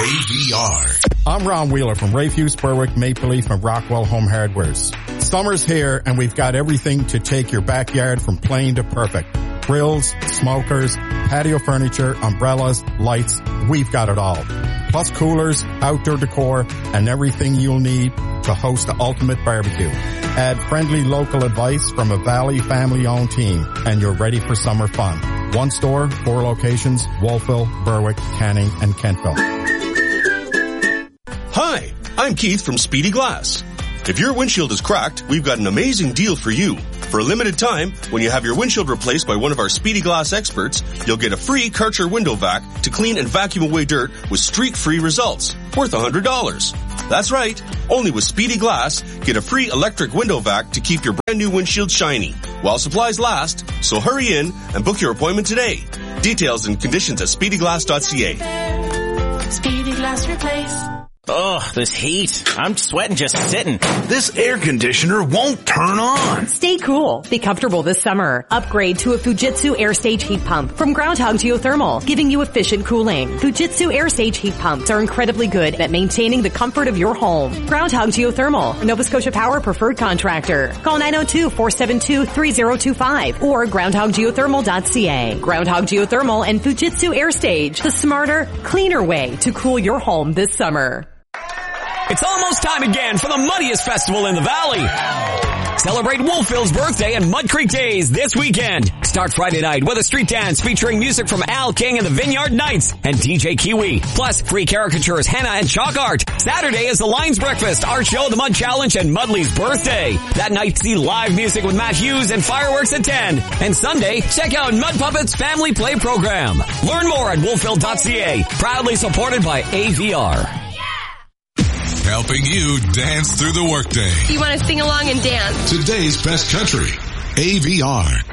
AVR. I'm Ron Wheeler from Rayfuse, Berwick, Maple Leaf, and Rockwell Home Hardwares. Summer's here, and we've got everything to take your backyard from plain to perfect. Grills, smokers, patio furniture, umbrellas, lights, we've got it all. Plus coolers, outdoor decor, and everything you'll need to host the ultimate barbecue. Add friendly local advice from a Valley family-owned team, and you're ready for summer fun. One store, 4 locations, Wolfville, Berwick, Canning, and Kentville. Hi, I'm Keith from Speedy Glass. If your windshield is cracked, we've got an amazing deal for you. For a limited time, when you have your windshield replaced by one of our Speedy Glass experts, you'll get a free Karcher window vac to clean and vacuum away dirt with streak-free results, worth $100. That's right. Only with Speedy Glass, get a free electric window vac to keep your brand new windshield shiny while supplies last. So hurry in and book your appointment today. Details and conditions at speedyglass.ca. Speedy Glass Replace. Ugh, this heat. I'm sweating just sitting. This air conditioner won't turn on. Stay cool. Be comfortable this summer. Upgrade to a Fujitsu Air Stage heat pump from Groundhog Geothermal, giving you efficient cooling. Fujitsu Air Stage heat pumps are incredibly good at maintaining the comfort of your home. Groundhog Geothermal, Nova Scotia Power preferred contractor. Call 902-472-3025 or groundhoggeothermal.ca. Groundhog Geothermal and Fujitsu Air Stage, the smarter, cleaner way to cool your home this summer. It's almost time again for the muddiest festival in the valley. Celebrate Wolfville's birthday and Mud Creek Days this weekend. Start Friday night with a street dance featuring music from Al King and the Vineyard Knights and DJ Kiwi. Plus free caricatures, henna, and chalk art. Saturday is the Lions Breakfast, Art Show, the Mud Challenge, and Mudley's birthday. That night, see live music with Matt Hughes and fireworks at 10. And Sunday, check out Mud Puppets Family Play Program. Learn more at wolfville.ca. Proudly supported by AVR. Helping you dance through the workday. You want to sing along and dance? Today's best country, AVR.